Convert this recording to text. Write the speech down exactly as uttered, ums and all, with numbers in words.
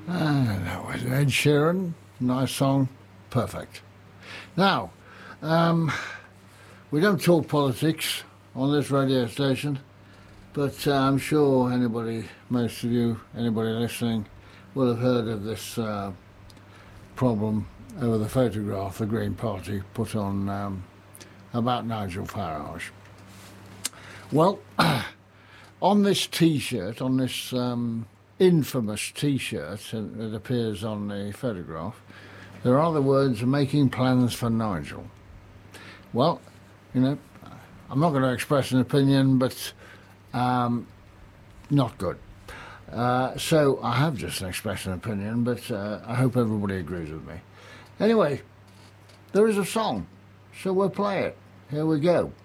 And that was Ed Sheeran. Nice song. Perfect. Now, um, we don't talk politics on this radio station, but uh, I'm sure anybody, most of you, anybody listening, will have heard of this uh, problem over the photograph the Green Party put on um, about Nigel Farage. Well, on this T-shirt, on this um, infamous T-shirt that appears on the photograph, there are the words "making plans for Nigel." Well, you know, I'm not going to express an opinion, but um, not good. Uh, so I have just expressed an opinion, but uh, I hope everybody agrees with me. Anyway, there is a song, so we'll play it. Here we go.